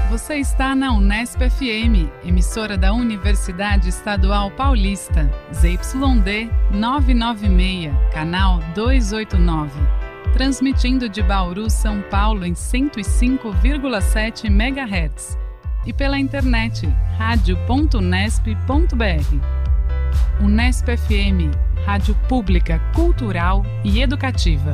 Você está na Unesp FM, emissora da Universidade Estadual Paulista, ZYD 996, canal 289. Transmitindo de Bauru, São Paulo em 105,7 MHz. E pela internet, radio.unesp.br. Unesp FM, rádio pública, cultural e educativa.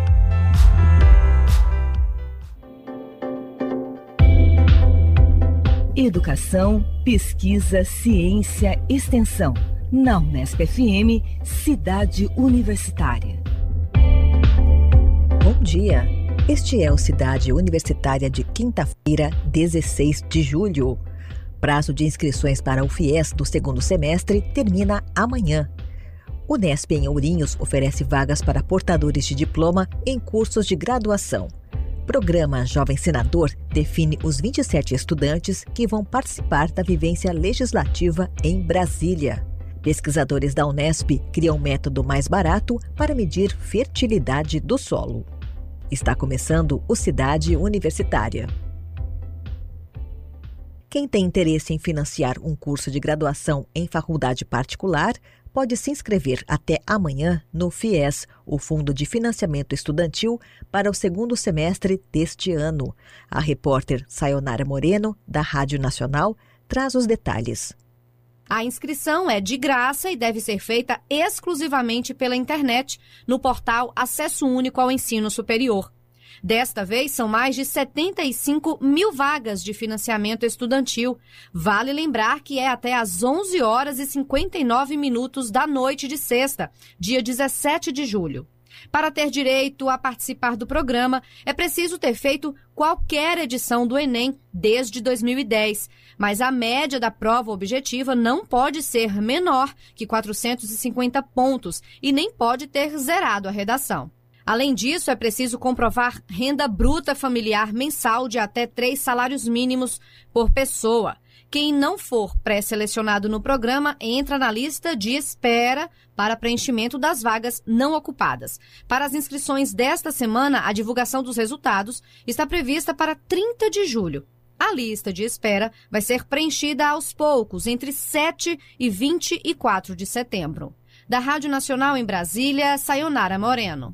Educação, pesquisa, ciência, extensão. Na Unesp FM, Cidade Universitária. Bom dia! Este é o Cidade Universitária de quinta-feira, 16 de julho. Prazo de inscrições para o FIES do segundo semestre termina amanhã. Unesp em Ourinhos oferece vagas para portadores de diploma em cursos de graduação. Programa Jovem Senador define os 27 estudantes que vão participar da vivência legislativa em Brasília. Pesquisadores da Unesp criam um método mais barato para medir fertilidade do solo. Está começando o Cidade Universitária. Quem tem interesse em financiar um curso de graduação em faculdade particular pode se inscrever até amanhã no FIES, o Fundo de Financiamento Estudantil, para o segundo semestre deste ano. A repórter Sayonara Moreno, da Rádio Nacional, traz os detalhes. A inscrição é de graça e deve ser feita exclusivamente pela internet, no portal Acesso Único ao Ensino Superior. Desta vez, são mais de 75 mil vagas de financiamento estudantil. Vale lembrar que é até às 11 horas e 59 minutos da noite de sexta, dia 17 de julho. Para ter direito a participar do programa, é preciso ter feito qualquer edição do Enem desde 2010, mas a média da prova objetiva não pode ser menor que 450 pontos e nem pode ter zerado a redação. Além disso, é preciso comprovar renda bruta familiar mensal de até 3 salários mínimos por pessoa. Quem não for pré-selecionado no programa entra na lista de espera para preenchimento das vagas não ocupadas. Para as inscrições desta semana, a divulgação dos resultados está prevista para 30 de julho. A lista de espera vai ser preenchida aos poucos, entre 7 e 24 de setembro. Da Rádio Nacional em Brasília, Sayonara Moreno.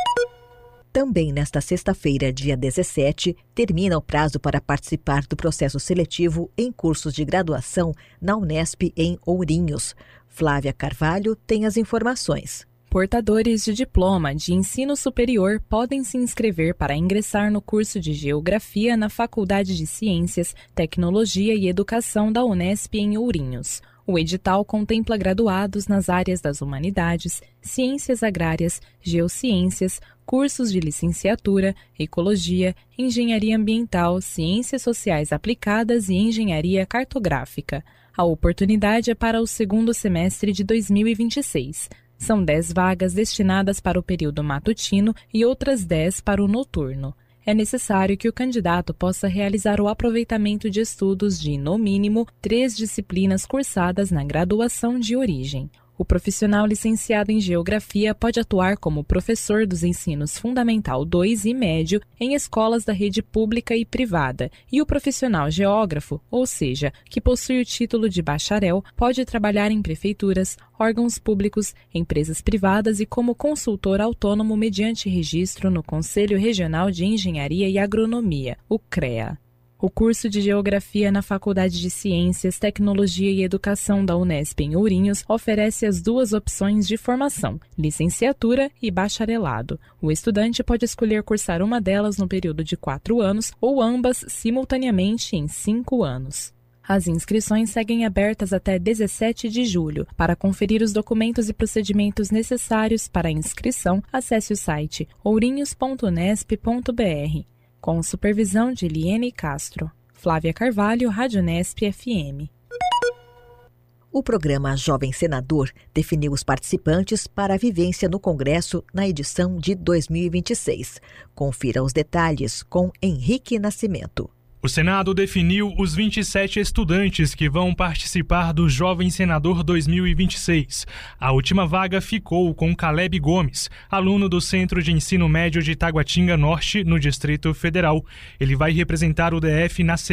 Também nesta sexta-feira, dia 17, termina o prazo para participar do processo seletivo em cursos de graduação na Unesp em Ourinhos. Flávia Carvalho tem as informações. Portadores de diploma de ensino superior podem se inscrever para ingressar no curso de Geografia na Faculdade de Ciências, Tecnologia e Educação da Unesp em Ourinhos. O edital contempla graduados nas áreas das humanidades, ciências agrárias, geociências, cursos de licenciatura, ecologia, engenharia ambiental, ciências sociais aplicadas e engenharia cartográfica. A oportunidade é para o segundo semestre de 2026. São 10 vagas destinadas para o período matutino e outras 10 para o noturno. É necessário que o candidato possa realizar o aproveitamento de estudos de, no mínimo, 3 disciplinas cursadas na graduação de origem. O profissional licenciado em Geografia pode atuar como professor dos ensinos Fundamental 2 e Médio em escolas da rede pública e privada, e o profissional geógrafo, ou seja, que possui o título de bacharel, pode trabalhar em prefeituras, órgãos públicos, empresas privadas e como consultor autônomo mediante registro no Conselho Regional de Engenharia e Agronomia, o CREA. O curso de Geografia na Faculdade de Ciências, Tecnologia e Educação da Unesp em Ourinhos oferece as 2 opções de formação, licenciatura e bacharelado. O estudante pode escolher cursar uma delas no período de 4 anos ou ambas simultaneamente em 5 anos. As inscrições seguem abertas até 17 de julho. Para conferir os documentos e procedimentos necessários para a inscrição, acesse o site ourinhos.unesp.br. Com supervisão de Eliene Castro. Flávia Carvalho, Rádio Unesp FM. O programa Jovem Senador definiu os participantes para a vivência no Congresso na edição de 2026. Confira os detalhes com Henrique Nascimento. O Senado definiu os 27 estudantes que vão participar do Jovem Senador 2026. A última vaga ficou com Caleb Gomes, aluno do Centro de Ensino Médio de Taguatinga Norte, no Distrito Federal. Ele vai representar o DF na